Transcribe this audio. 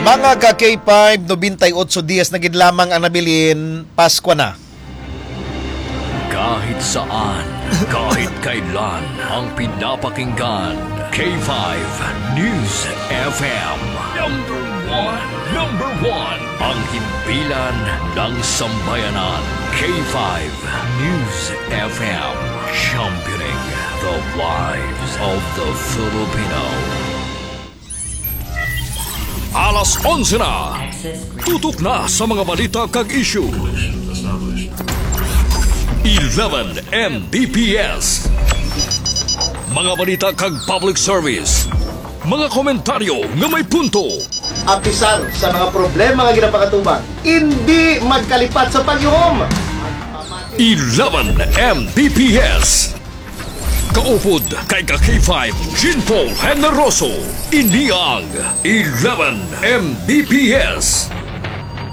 Mga ka K5, 98 dias na gid lamang ang nabilin, Pasko na. Kahit saan, kahit kailan, ang pinapakinggan. K5 News FM. Number one. Ang himpilan ng sambayanan. K5 News FM. Championing the lives of the Filipino. Alas 11 na. Tutok na sa mga balita kag issue. 11 Mbps. Mga balita kag public service. Mga komentaryo nga may punto. Apisar sa mga problema nga ginapakatubang, hindi magkalipat sa pagyuhom. 11 Mbps. Kaupod kay K5 Jean Paul Generoso. Iniang 11 Mbps.